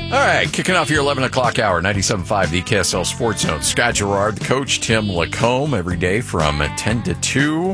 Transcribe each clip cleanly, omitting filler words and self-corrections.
All right, kicking off your 11 o'clock hour, 97.5, the KSL Sports Zone. Scott Gerard, the coach, Tim Lacombe, every day from 10 to 2.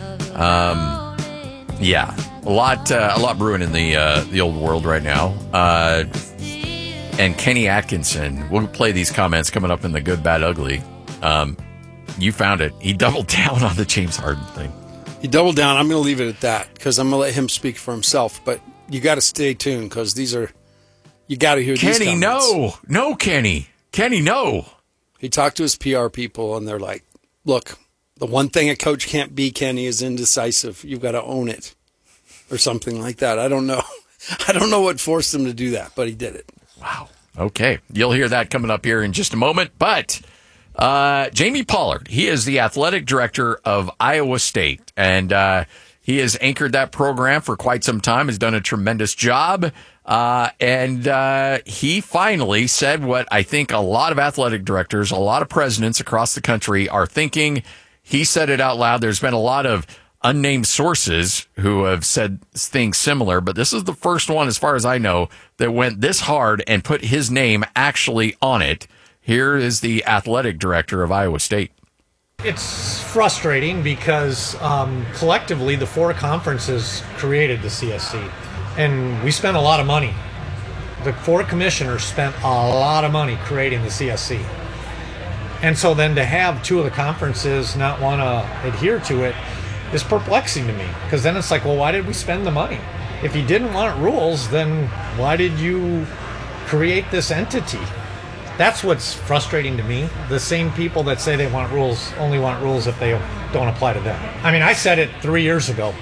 Yeah, a lot brewing in the old world right now. And Kenny Atkinson, we'll play these comments coming up in the good, bad, ugly. You found it. He doubled down on the James Harden thing. He doubled down. I'm going to leave it at that because I'm going to let him speak for himself. But you got to stay tuned because you got to hear these comments. No, Kenny. Kenny, no. He talked to his PR people, and they're like, look, the one thing a coach can't be, Kenny, is indecisive. You've got to own it or something like that. I don't know. I don't know what forced him to do that, but he did it. Wow. Okay. You'll hear that coming up here in just a moment. But Jamie Pollard, he is the athletic director of Iowa State, and he has anchored that program for quite some time, has done a tremendous job. And he finally said what I think a lot of athletic directors, a lot of presidents across the country are thinking. He said it out loud. There's been a lot of unnamed sources who have said things similar, but this is the first one, as far as I know, that went this hard and put his name actually on it. Here is the athletic director of Iowa State. It's frustrating because collectively the four conferences created the CSC, and we spent a lot of money. The four commissioners spent a lot of money creating the CSC. And so then to have two of the conferences not want to adhere to it is perplexing to me, because then it's like, well, why did we spend the money? If you didn't want rules, then why did you create this entity? That's what's frustrating to me. The same people that say they want rules only want rules if they don't apply to them. I mean, I said it 3 years ago.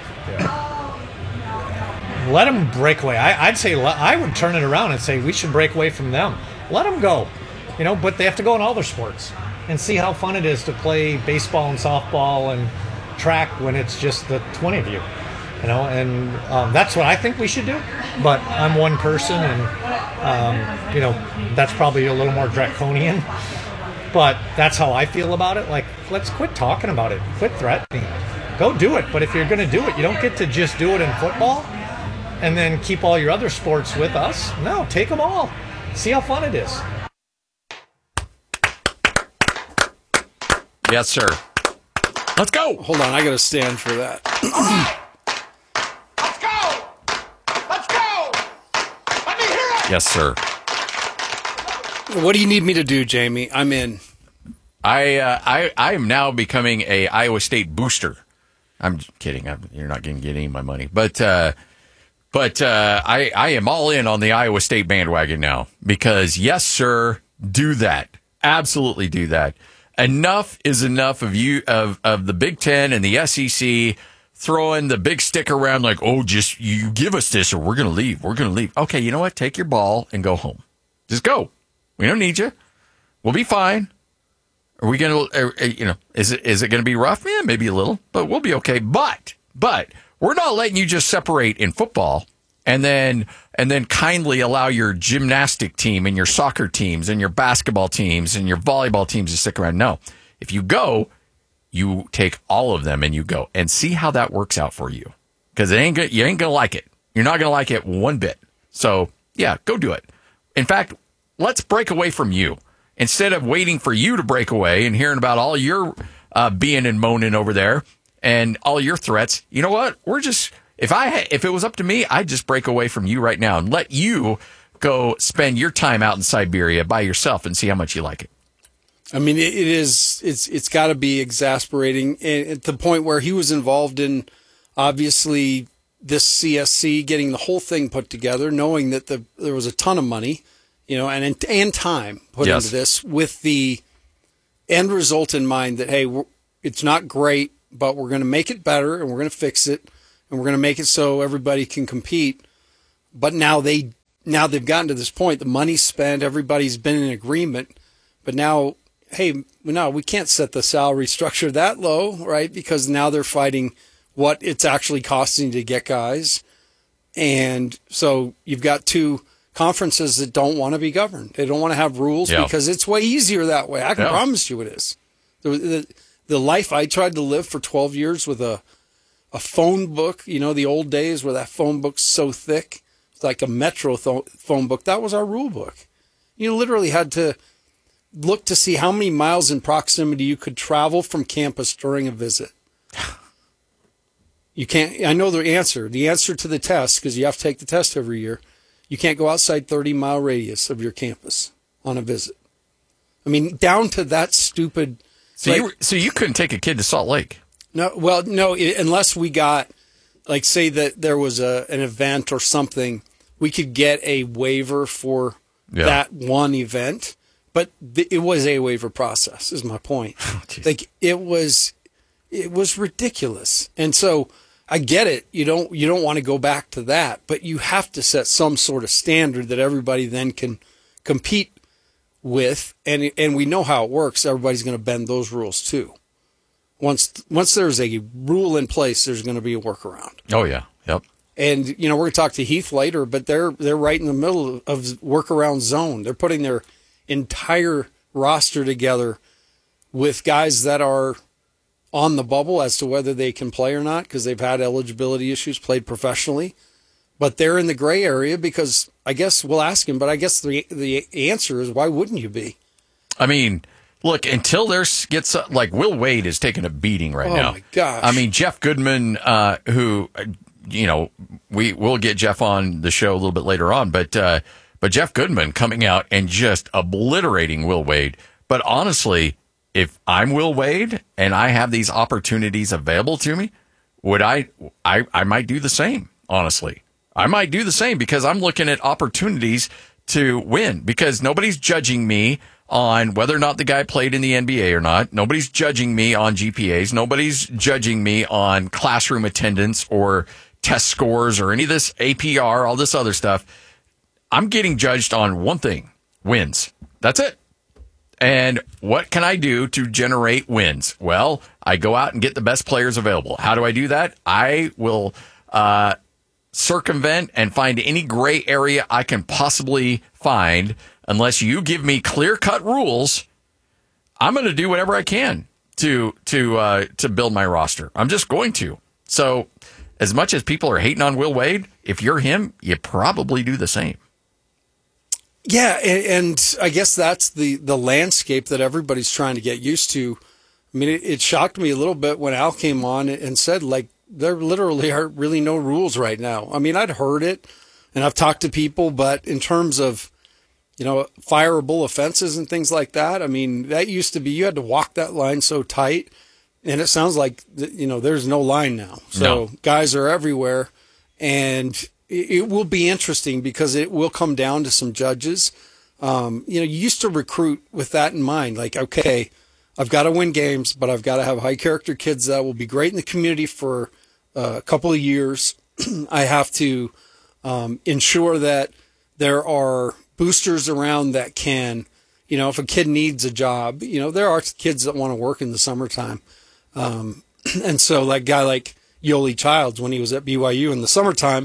Let them break away. I'd say I would turn it around and say we should break away from them. Let them go, but they have to go in all their sports and see how fun it is to play baseball and softball and track when it's just the 20 of you, and that's what I think we should do. But I'm one person, and that's probably a little more draconian, but that's how I feel about it. Like, let's quit talking about it, quit threatening, go do it. But if you're going to do it, you don't get to just do it in football and then keep all your other sports with us. No, take them all, see how fun it is. Yes, sir. Let's go. Hold on, I got to stand for that. Let's go. Let's go. Let me hear it. Yes, sir. What do you need me to do, Jamie? I'm in. I am now becoming a Iowa State booster. I'm kidding. You're not going to get any of my money, but I am all in on the Iowa State bandwagon now because yes, sir, do that. Absolutely do that. Enough is enough of you of the Big Ten and the SEC throwing the big stick around like, oh, just you give us this or we're going to leave. We're going to leave. Okay, you know what? Take your ball and go home. Just go. We don't need you. We'll be fine. Are we going to, is it going to be rough? Yeah, maybe a little, but we'll be okay. But we're not letting you just separate in football and then kindly allow your gymnastic team and your soccer teams and your basketball teams and your volleyball teams to stick around. No, if you go, you take all of them and you go and see how that works out for you. Because you ain't going to like it. You're not going to like it one bit. So yeah, go do it. In fact, let's break away from you. Instead of waiting for you to break away and hearing about all your being and moaning over there and all your threats, you know what? If it was up to me, I'd just break away from you right now and let you go spend your time out in Siberia by yourself and see how much you like it. I mean, it's got to be exasperating at the point where he was involved in, obviously, this CSC, getting the whole thing put together, knowing that there was a ton of money, and time put into this with the end result in mind that, hey, it's not great, but we're going to make it better and we're going to fix it and we're going to make it so everybody can compete. But now they've gotten to this point, the money's spent, everybody's been in agreement, but now, hey, no, we can't set the salary structure that low, right? Because now they're fighting what it's actually costing to get guys. And so you've got two conferences that don't want to be governed. They don't want to have rules because it's way easier that way. I can promise you it is. The life I tried to live for 12 years with a phone book, the old days where that phone book's so thick. like a Metro phone book. That was our rule book. You literally had to look to see how many miles in proximity you could travel from campus during a visit. You can't, I know the answer to the test, because you have to take the test every year. You can't go outside 30-mile radius of your campus on a visit. I mean, down to that stupid. So you couldn't take a kid to Salt Lake? No, unless we got, like, say that there was an event or something, we could get a waiver for that one event. But it was a waiver process, is my point. Oh, like, it was ridiculous. And so I get it. You don't want to go back to that, but you have to set some sort of standard that everybody then can compete with. And we know how it works. Everybody's going to bend those rules too. Once there's a rule in place, there's going to be a workaround. Oh yeah. Yep. And we're going to talk to Heath later, but they're right in the middle of workaround zone. They're putting their entire roster together with guys that are on the bubble as to whether they can play or not, because they've had eligibility issues, played professionally, but they're in the gray area because I guess we'll ask him, but I guess the answer is, why wouldn't you be? I mean, look, until there gets, like, Will Wade is taking a beating right now. Oh my gosh. I mean, Jeff Goodman, who, we'll get Jeff on the show a little bit later on, but Jeff Goodman coming out and just obliterating Will Wade. But honestly, if I'm Will Wade and I have these opportunities available to me, I might do the same, honestly. I might do the same because I'm looking at opportunities to win, because nobody's judging me on whether or not the guy played in the NBA or not. Nobody's judging me on GPAs. Nobody's judging me on classroom attendance or test scores or any of this APR, all this other stuff. I'm getting judged on one thing: wins. That's it. And what can I do to generate wins? Well, I go out and get the best players available. How do I do that? I will circumvent and find any gray area I can possibly find. Unless you give me clear-cut rules, I'm going to do whatever I can to build my roster. I'm just going to. So, as much as people are hating on Will Wade, if you're him, you probably do the same. Yeah, and I guess that's the landscape that everybody's trying to get used to. I mean, it shocked me a little bit when Al came on and said, like, there literally are really no rules right now. I mean, I'd heard it, and I've talked to people, but in terms of, fireable offenses and things like that, I mean, that used to be, you had to walk that line so tight, and it sounds like, there's no line now. So Guys are everywhere, and it will be interesting because it will come down to some judges. You used to recruit with that in mind. Like, okay, I've got to win games, but I've got to have high character kids that will be great in the community for a couple of years. I have to ensure that there are boosters around that can, if a kid needs a job, there are kids that want to work in the summertime. And so that guy like Yoli Childs, when he was at BYU in the summertime,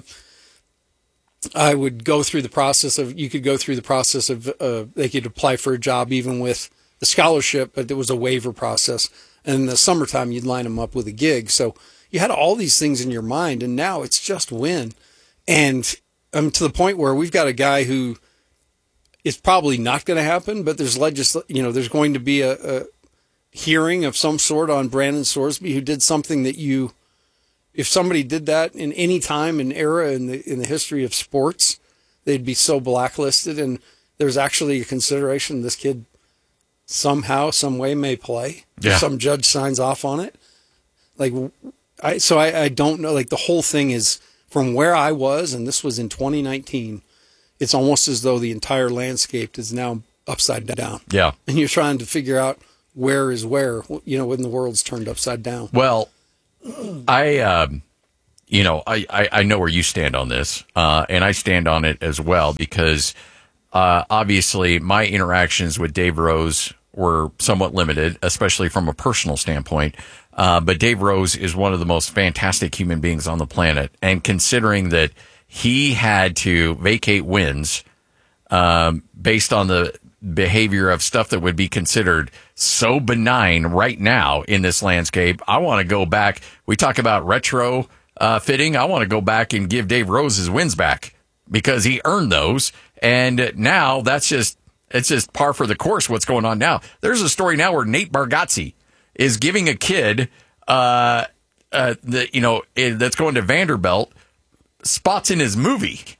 I would go through the process of, they could apply for a job even with the scholarship, but there was a waiver process. And in the summertime, you'd line them up with a gig. So you had all these things in your mind, and now it's just win. And I'm to the point where we've got a guy who it's probably not going to happen, but there's there's going to be a hearing of some sort on Brandon Sorsby, who did something that if somebody did that in any time and era in the history of sports, they'd be so blacklisted. And there's actually a consideration this kid somehow, some way may play. Yeah. Some judge signs off on it. I don't know. Like, the whole thing is, from where I was, and this was in 2019, it's almost as though the entire landscape is now upside down. Yeah. And you're trying to figure out where is where, when the world's turned upside down. Well, I know where you stand on this, and I stand on it as well, because obviously my interactions with Dave Rose were somewhat limited, especially from a personal standpoint. But Dave Rose is one of the most fantastic human beings on the planet. And considering that he had to vacate wins based on the behavior of stuff that would be considered so benign right now in this landscape, I want to go back. We talk about retro fitting. I want to go back and give Dave Rose his wins back. because he earned those. And now it's just par for the course what's going on now. There's a story now where Nate Bargatze is giving a kid that's going to Vanderbilt spots in his movies.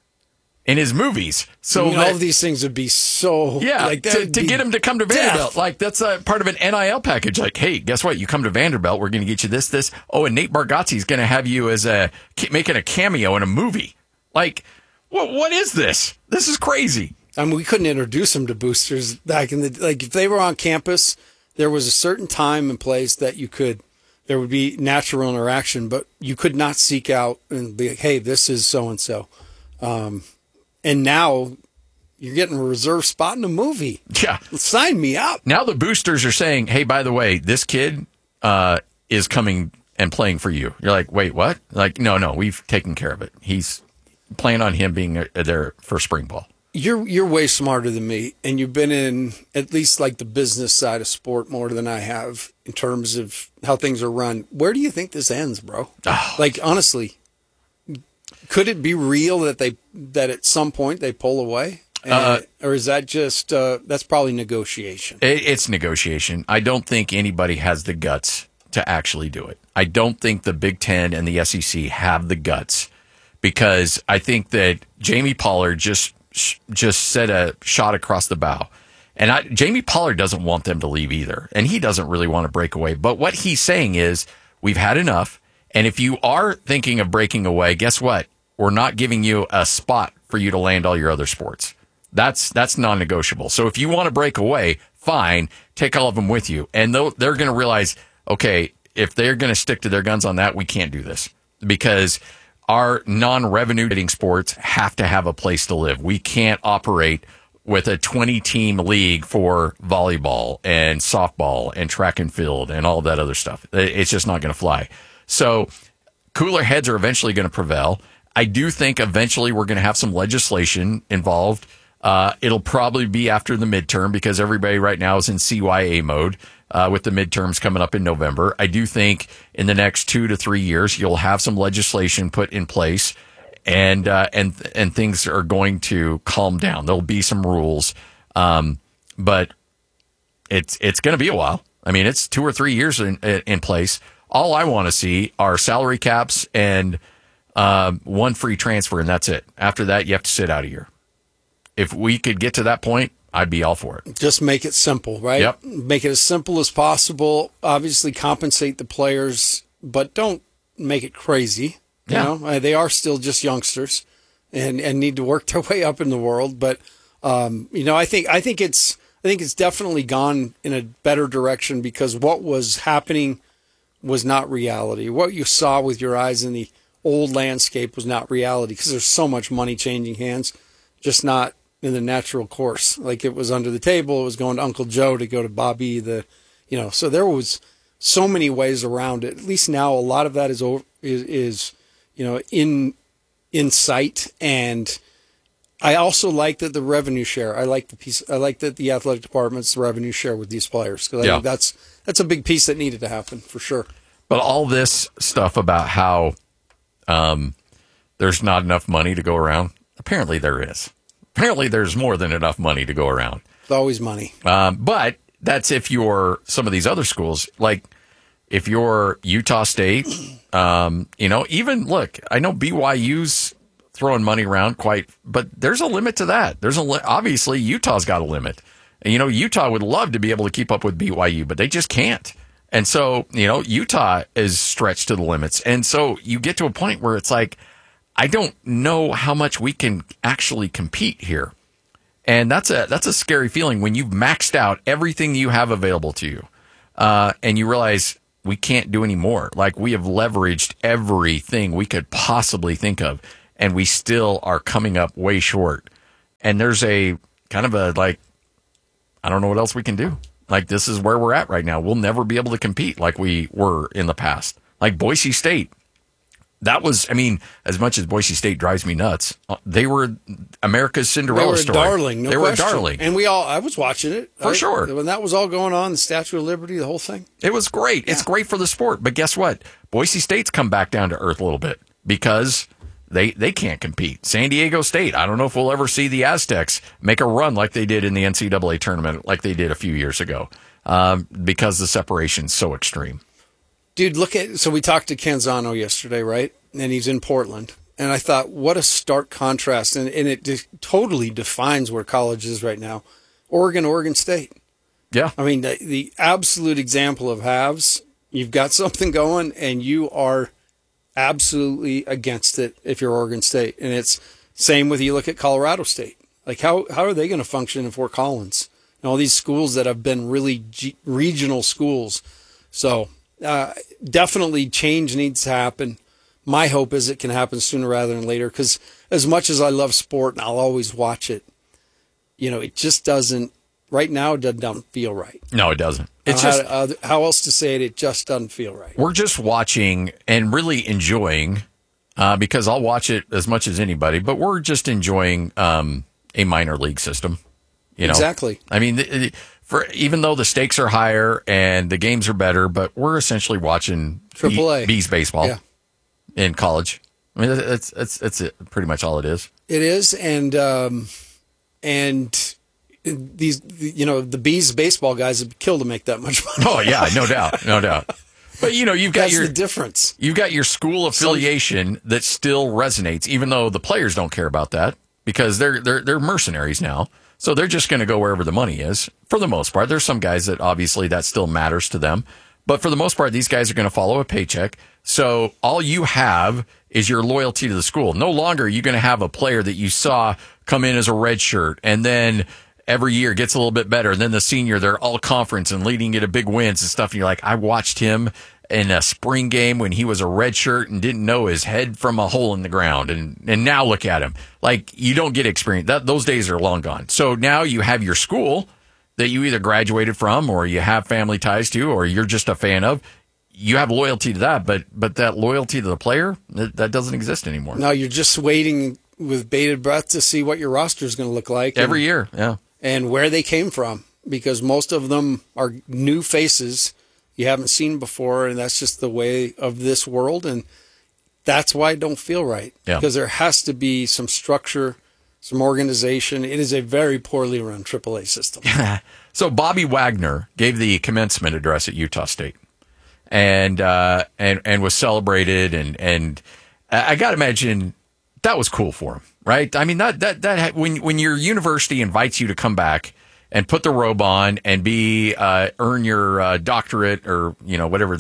So all of these things would be so to get him to come to Vanderbilt. death. Like that's a part of an NIL package. Like, hey, guess what? You come to Vanderbilt, we're going to get you this. Oh, and Nate Bargatze is going to have you as making a cameo in a movie. Like, what is this? This is crazy. I mean, we couldn't introduce him to boosters back in the if they were on campus, there was a certain time and place that there would be natural interaction, but you could not seek out and be like, hey, this is so and so. And now you're getting a reserve spot in a movie. Yeah. Sign me up. Now the boosters are saying, hey, by the way, this kid is coming and playing for you. You're like, wait, what? Like, no, we've taken care of it. He's planning on him being there for spring ball. You're way smarter than me, and you've been in at least like the business side of sport more than I have in terms of how things are run. Where do you think this ends, bro? Oh. Like, honestly, could it be real that at some point they pull away? Or is that just that's probably negotiation? It's negotiation. I don't think anybody has the guts to actually do it. I don't think the Big Ten and the SEC have the guts, because I think that Jamie Pollard just set a shot across the bow. And Jamie Pollard doesn't want them to leave either. And he doesn't really want to break away. But what he's saying is, we've had enough. And if you are thinking of breaking away, guess what? We're not giving you a spot for you to land all your other sports. That's non-negotiable. So if you want to break away, fine, take all of them with you. And they're going to realize, okay, if they're going to stick to their guns on that, we can't do this, because our non-revenue getting sports have to have a place to live. We can't operate with a 20-team league for volleyball and softball and track and field and all that other stuff. It's just not going to fly. So cooler heads are eventually going to prevail. I do think eventually we're going to have some legislation involved. It'll probably be after the midterm, because everybody right now is in CYA mode with the midterms coming up in November. I do think in the next 2 to 3 years you'll have some legislation put in place, and things are going to calm down. There'll be some rules, but it's going to be a while. I mean, it's 2 or 3 years in place. All I want to see are salary caps and one free transfer, and that's it. After that, you have to sit out a year. If we could get to that point, I'd be all for it. Just make it simple, right? Yep. Make it as simple as possible. Obviously, compensate the players, but don't make it crazy. Yeah. You know, they are still just youngsters and need to work their way up in the world. But I think it's definitely gone in a better direction, because what was happening was not reality. What you saw with your eyes in the old landscape was not reality, because there's so much money changing hands, just not in the natural course. Like, it was under the table, it was going to Uncle Joe to go to Bobby, so there was so many ways around it. At least now a lot of that is in sight. And I also like that the revenue share. I like that the athletic department's revenue share with these players, because I think that's a big piece that needed to happen for sure. But all this stuff about how there's not enough money to go around, apparently there is. Apparently there's more than enough money to go around. It's always money. But that's if you're some of these other schools, like if you're Utah State, even look, I know BYU's throwing money around but there's a limit to that. Obviously Utah's got a limit. And, Utah would love to be able to keep up with BYU, but they just can't. And so, Utah is stretched to the limits. And so you get to a point where it's like, I don't know how much we can actually compete here. And that's a scary feeling when you've maxed out everything you have available to you. And you realize we can't do any more. Like, we have leveraged everything we could possibly think of, and we still are coming up way short. And there's a kind of I don't know what else we can do. Like, this is where we're at right now. We'll never be able to compete like we were in the past. Like Boise State. That was, as much as Boise State drives me nuts, they were America's Cinderella story. Darling, no they question. were a darling. And I was watching it. For sure. When that was all going on, the Statue of Liberty, the whole thing. It was great. Yeah. It's great for the sport. But guess what? Boise State's come back down to earth a little bit, because They can't compete. San Diego State, I don't know if we'll ever see the Aztecs make a run like they did in the NCAA tournament, like they did a few years ago, because the separation's so extreme. Dude, so we talked to Canzano yesterday, right? And he's in Portland. And I thought, what a stark contrast. And it totally defines where college is right now. Oregon State. Yeah. I mean, the absolute example of halves. You've got something going, and you are absolutely against it if you're Oregon State. And it's same with you look at Colorado State. Like, how are they going to function in Fort Collins? And all these schools that have been really regional schools. So definitely change needs to happen. My hope is it can happen sooner rather than later, because as much as I love sport and I'll always watch it, it just doesn't, right now, it doesn't feel right. No, it doesn't. It's how else to say it? It just doesn't feel right. We're just watching and really enjoying, because I'll watch it as much as anybody, but we're just enjoying a minor league system. Exactly. I mean, even though the stakes are higher and the games are better, but we're essentially watching AAA Bees baseball. Yeah. In college. I mean, it's pretty much all it is. It is, and these, the Bees baseball guys would kill to make that much money. Oh yeah, no doubt. But you've got the difference. You've got your school affiliation that still resonates, even though the players don't care about that because they're mercenaries now. So they're just going to go wherever the money is for the most part. There's some guys that obviously that still matters to them. But for the most part, these guys are going to follow a paycheck. So all you have is your loyalty to the school. No longer are you going to have a player that you saw come in as a red shirt and then every year gets a little bit better. And then the senior, they're all conference and leading into big wins and stuff. And you're like, I watched him in a spring game when he was a red shirt and didn't know his head from a hole in the ground. And now look at him. Like, you don't get experience. Those days are long gone. So now you have your school that you either graduated from or you have family ties to or you're just a fan of. You have loyalty to that, but that loyalty to the player, that doesn't exist anymore. No, you're just waiting with bated breath to see what your roster is going to look like. Every year, yeah. And where they came from, because most of them are new faces you haven't seen before, and that's just the way of this world, and that's why it don't feel right. Yeah. Because there has to be some structure, some organization. It is a very poorly run AAA system. So Bobby Wagner gave the commencement address at Utah State. And was celebrated and I got to imagine that was cool for him, right? I mean, that when your university invites you to come back and put the robe on and earn your doctorate or, whatever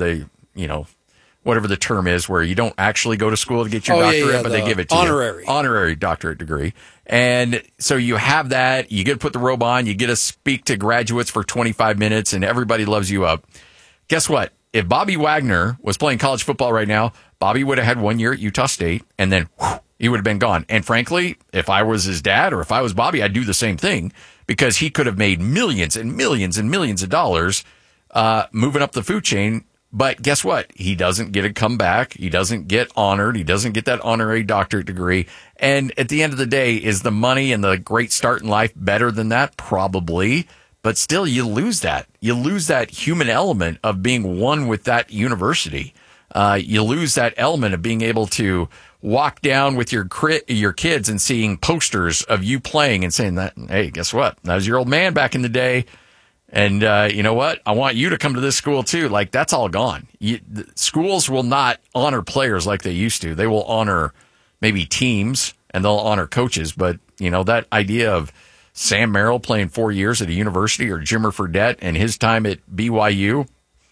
whatever the term is where you don't actually go to school to get your doctorate, but they give it to you. Honorary doctorate degree. And so you have that, you get to put the robe on, you get to speak to graduates for 25 minutes and everybody loves you up. Guess what? If Bobby Wagner was playing college football right now, Bobby would have had 1 year at Utah State, and then he would have been gone. And frankly, if I was his dad or if I was Bobby, I'd do the same thing because he could have made millions and millions and millions of dollars moving up the food chain. But guess what? He doesn't get to come back. He doesn't get honored. He doesn't get that honorary doctorate degree. And at the end of the day, is the money and the great start in life better than that? Probably. But still, you lose that. You lose that human element of being one with that university. You lose that element of being able to walk down with your kids and seeing posters of you playing and saying that, hey, guess what? That was your old man back in the day. And you know what? I want you to come to this school too. Like, that's all gone. Schools will not honor players like they used to. They will honor maybe teams and they'll honor coaches. But, that idea of Sam Merrill playing 4 years at a university or Jimmer Fredette and his time at BYU,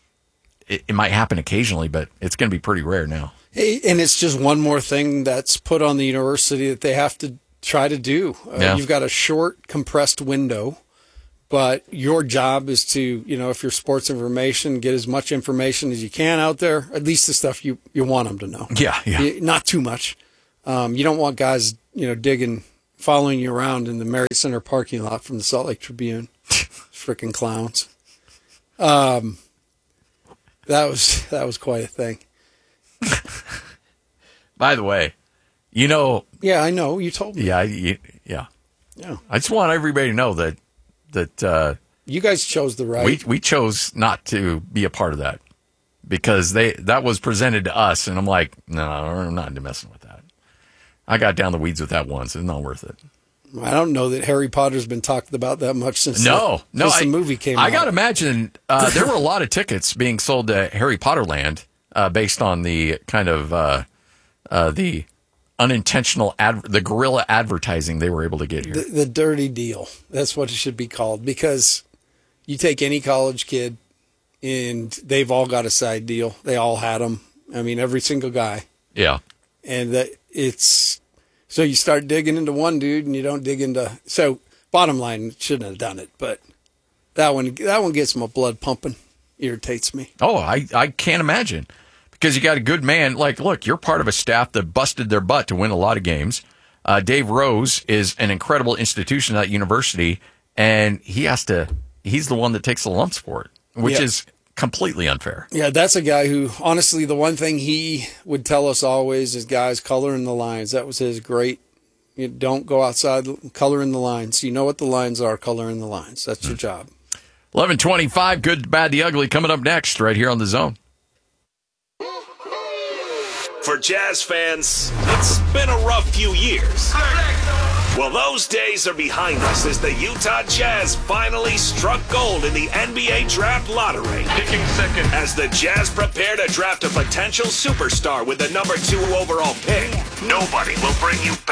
it might happen occasionally, but it's going to be pretty rare now. And it's just one more thing that's put on the university that they have to try to do. You've got a short, compressed window, but your job is to, if you're sports information, get as much information as you can out there, at least the stuff you want them to know. Yeah. Not too much. You don't want guys, following you around in the Marriott Center parking lot from the Salt Lake Tribune. Freaking clowns. That was quite a thing. By the way, Yeah, I know. You told me. Yeah. I just want everybody to know that you guys chose the right. We chose not to be a part of that because that was presented to us, and I'm like, no, I'm not messing with that. I got down the weeds with that once. It's not worth it. I don't know that Harry Potter's been talked about that much since the movie came out. I got to imagine there were a lot of tickets being sold to Harry Potter Land based on the kind of the unintentional the guerrilla advertising they were able to get here. The dirty deal. That's what it should be called, because you take any college kid and they've all got a side deal. They all had them. I mean, every single guy. Yeah. And so you start digging into one dude and you don't dig into, so bottom line, shouldn't have done it, but that one gets my blood pumping, irritates me. Oh, I can't imagine, because you got a good man. Like, look, you're part of a staff that busted their butt to win a lot of games. Dave Rose is an incredible institution at that university, and he's the one that takes the lumps for it, which is completely unfair. Yeah, that's a guy who, honestly, the one thing he would tell us always is, guys, color in the lines. That was his great, you don't go outside, color in the lines. You know what the lines are, color in the lines. That's your job. 11:25, Good, Bad, the Ugly, coming up next right here on The Zone. For Jazz fans, it's been a rough few years. Well, those days are behind us as the Utah Jazz finally struck gold in the NBA Draft Lottery. Picking second. As the Jazz prepare to draft a potential superstar with the number 2 overall pick, nobody will bring you back